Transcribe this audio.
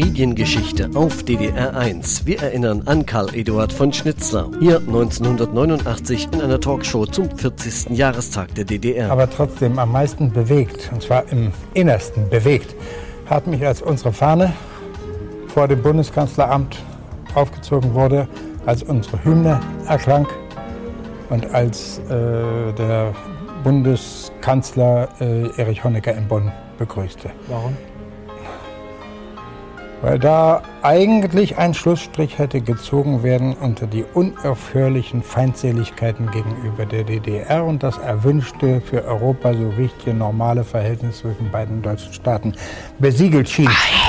Mediengeschichte auf DDR 1. Wir erinnern an Karl Eduard von Schnitzler. Hier 1989 in einer Talkshow zum 40. Jahrestag der DDR. Aber trotzdem am meisten bewegt, und zwar im Innersten bewegt, hat mich, als unsere Fahne vor dem Bundeskanzleramt aufgezogen wurde, als unsere Hymne erklang und als der Bundeskanzler Erich Honecker in Bonn begrüßte. Warum? Weil da eigentlich ein Schlussstrich hätte gezogen werden unter die unaufhörlichen Feindseligkeiten gegenüber der DDR und das erwünschte, für Europa so wichtige normale Verhältnis zwischen beiden deutschen Staaten besiegelt schien.